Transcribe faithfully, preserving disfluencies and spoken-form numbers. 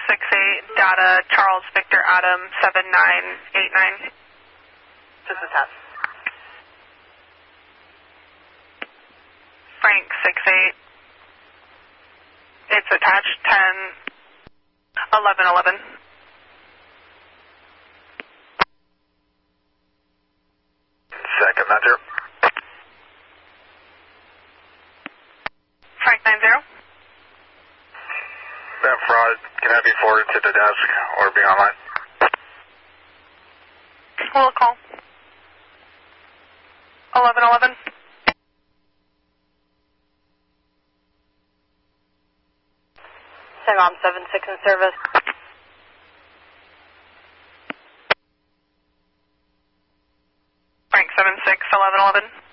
six eight, data Charles Victor Adam seven nine eight nine. This is Tess. Frank six eight. It's attached ten eleven eleven. Second nine zero. Frank nine zero. That fraud, can I be forwarded to the desk or be online? We'll call. eleven eleven. Saigon seven six in service. Frank seven six, eleven eleven.